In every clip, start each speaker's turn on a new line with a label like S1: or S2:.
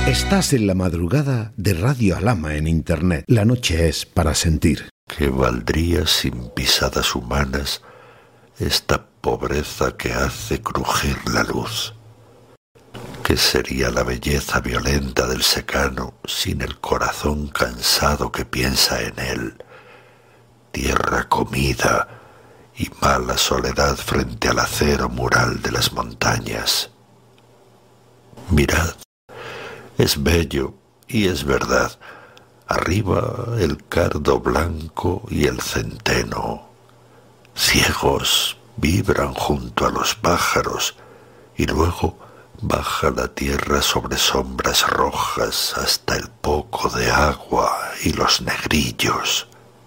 S1: Estás en la madrugada de Radio Alhama en Internet. La noche es para sentir.
S2: ¿Qué valdría sin pisadas humanas esta pobreza que hace crujir la luz? ¿Qué sería la belleza violenta del secano sin el corazón cansado que piensa en él? Tierra comida y mala soledad frente al acero mural de las montañas. Mirad, es bello y es verdad. Arriba el cardo blanco y el centeno. Ciegos vibran junto a los pájaros y luego baja la tierra sobre sombras rojas hasta el poco de agua y los negrillos.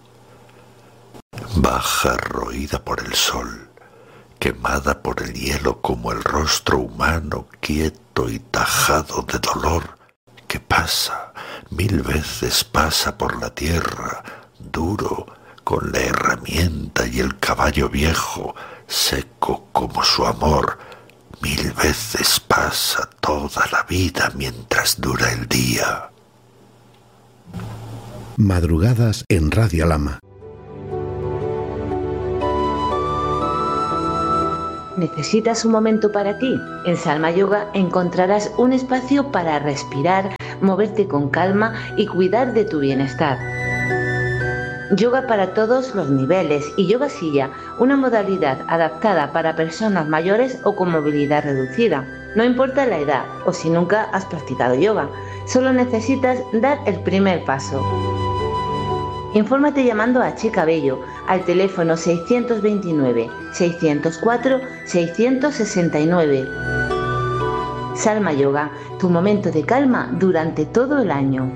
S2: Baja roída por el sol, quemada por el hielo como el rostro humano quieto y tajado de dolor, que pasa, 1000 veces pasa por la tierra, duro, con la herramienta y el caballo viejo, seco como su amor, 1000 veces pasa toda la vida mientras dura el día.
S1: Madrugadas en Radio Alhama.
S3: ¿Necesitas un momento para ti? En Salma Yoga encontrarás un espacio para respirar, moverte con calma y cuidar de tu bienestar. Yoga para todos los niveles y yoga silla, una modalidad adaptada para personas mayores o con movilidad reducida. No importa la edad o si nunca has practicado yoga, solo necesitas dar el primer paso. Infórmate llamando a Chica Bello al teléfono 629 604 669. Salma Yoga, tu momento de calma durante todo el año.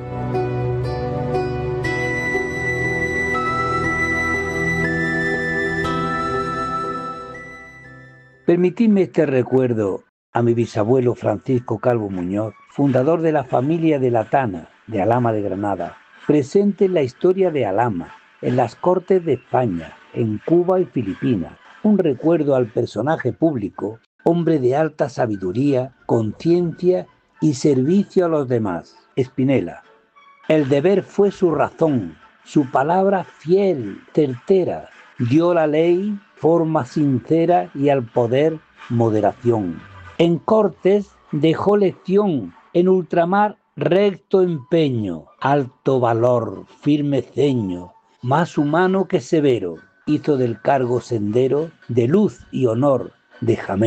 S4: Permitidme este recuerdo a mi bisabuelo Francisco Calvo Muñoz, fundador de la familia de la Tana, de Alhama de Granada, presente en la historia de Alhama, en las Cortes de España, en Cuba y Filipinas. Un recuerdo al personaje público, hombre de alta sabiduría, conciencia y servicio a los demás. Spinella. El deber fue su razón, su palabra fiel, certera. Dio la ley forma sincera y al poder moderación. En Cortes dejó lección, en ultramar recto empeño, alto valor, firme ceño, más humano que severo, hizo del cargo sendero de luz y honor, de jamés.